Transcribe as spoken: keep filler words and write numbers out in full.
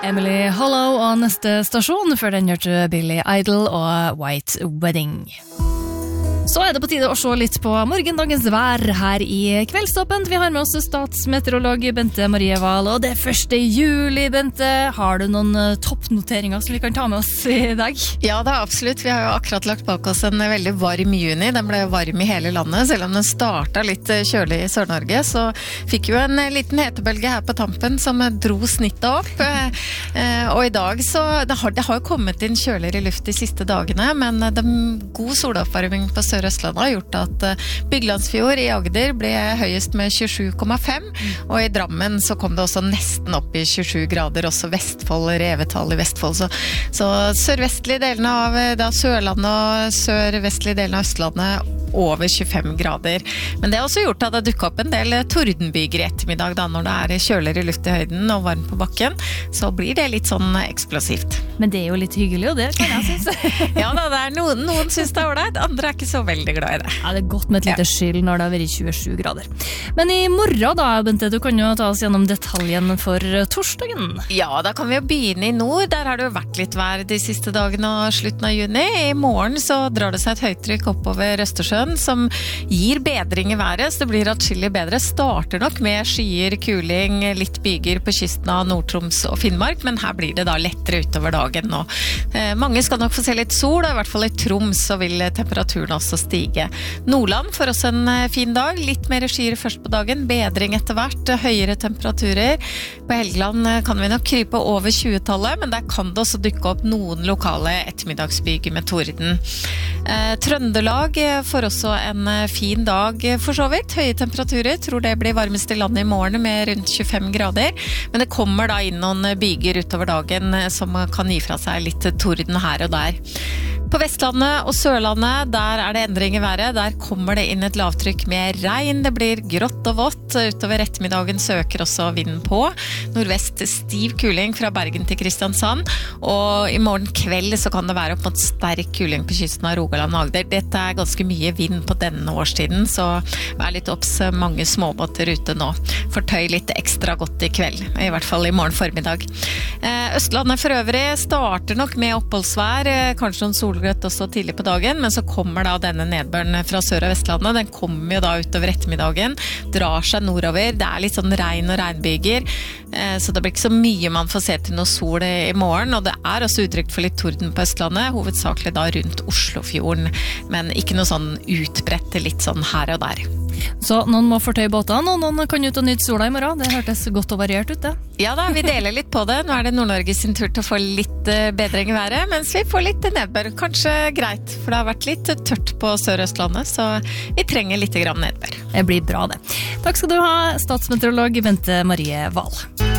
Emily Hollow og neste stasjon før den hørte Billy Idol og White Wedding. Så er det på tide å se litt på morgendagens vær her i Kveldstoppen. Vi har med oss statsmeteorolog Bente Marie Wahl, og det er første juli, Bente. Har du noen toppnoteringer som vi kan ta med oss i dag? Ja, det er absolutt. Vi har jo akkurat lagt bak oss en veldig varm juni. Den ble varm i hele landet, selv om den startet litt kjølig i Sør-Norge. Så fikk jo en liten hetebølge her på tampen som dro snittet opp. Og i dag så, det har, det har jo kommet inn kjøligere luft de siste dagene, men det er god soloppvarming på Sør-Østlandet har gjort at Byglandsfjord i Agder ble høyest med tjuesju komma fem, og i Drammen så kom det også nesten opp i tjuesju grader, også Vestfold, Revetal i Vestfold. Så, så sørvestlige delene av da Sørlandet og sørvestlige delene av Østlandet over tjuefem grader. Men det har også gjort at det dukket opp en del tordenbyger i ettermiddag da, når det er kjøligere luft i høyden og varmt på bakken, så blir det litt sånn eksplosivt. Men det er jo litt hyggelig, og det kan jeg synes. Ja da, det er noen, noen synes det er ordentlig, andre er ikke så veldig glad i det. Ja, det er godt med et lite skyld når det har vært tjuesju grader. Men i morgen da, Bente, du kan jo ta oss gjennom detaljen for torsdagen. Ja, da kan vi jo begynne i nord. Der har det jo vært litt vær de siste dagene og slutten av juni. I morgen så drar det seg et høytrykk oppover Østersjøen, som gir bedring i været, så det blir atskillig bedre. Starter nok med skyer, kuling, litt byger på kysten av Nord-Troms og Finnmark, men her blir det da lettere utover dagen nå. Eh, mange skal nok få se litt sol, og i hvert fall i Troms så vil temperaturen også stige. Nordland får også en fin dag, litt mer skyer først på dagen, bedring etter hvert, høyere temperaturer. På Helgeland kan vi nok krype over tjue-tallet, men der kan det også dukke opp noen lokale ettermiddagsbyger med torden. Eh, Trøndelag får også en fin dag for så vidt. Høye temperaturer, tror det blir varmest i landet i morgen med rundt tjuefem grader. Men det kommer da inn noen byger utover dagen som kan gi fra seg litt torden her og der. På Vestlandet og Sørlandet, der er det endring i været. Der kommer det inn et lavtrykk med regn. Det blir grått og vått. Utover ettermiddagen søker også vinden på. Nordvest stiv kuling fra Bergen til Kristiansand. Og i morgen kveld så kan det være opp mot sterk kuling på kysten av Rogaland og Agder. Dette er ganske mye vind på denne årstiden, så vær litt opps, mange småbåter ute nå. Fortøy litt ekstra godt i kveld, i hvert fall i morgen formiddag. Østlandet for øvrig starter nok med oppholdsvær, kanskje noen solgrøtt også tidlig på dagen, men så kommer da denne nedbøren fra Sør- og Vestlandet. Den kommer jo da utover ettermiddagen, drar seg nordover. Det er litt sånn regn og regnbyger, så det blir ikke så mye man får se til noe sol i morgen, og det er også utrygt for litt torden på Østlandet, hovedsakelig da rundt Oslofjorden, men ikke noe sånn utbredt, litt sånn her og der. Så noen må fortøye båtene, og noen kan ut og nyte sola i morgen. Det hørtes godt og variert ut, det. Ja da, vi deler litt på det. Nå er det Nord-Norge sin tur til å få litt bedring i været, mens vi får litt nedbør. Kanskje greit, for det har vært litt tørt på Sør-Østlandet, så vi trenger litt grann nedbør. Det blir bra, det. Takk skal du ha, statsmeteorolog Bente Marie Wahl.